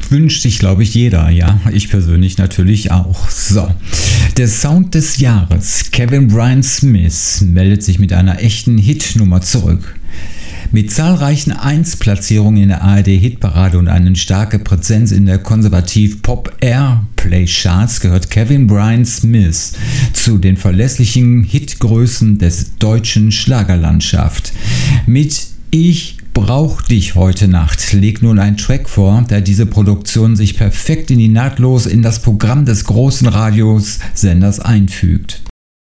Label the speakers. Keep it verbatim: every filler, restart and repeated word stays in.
Speaker 1: wünscht sich, glaube ich, jeder. Ja, ich persönlich natürlich auch. So, der Sound des Jahres. Kevin Brian Smith meldet sich mit einer echten Hitnummer zurück. Mit zahlreichen eins-Platzierungen in der A R D-Hitparade und eine starke Präsenz in der Konservativ-Pop-Airplay-Charts gehört Kevin Brian Smith zu den verlässlichen Hitgrößen des deutschen Schlagerlandschaft. Mit Ich brauch dich heute Nacht legt nun ein Track vor, der diese Produktion sich perfekt in die nahtlos in das Programm des großen Radiosenders einfügt.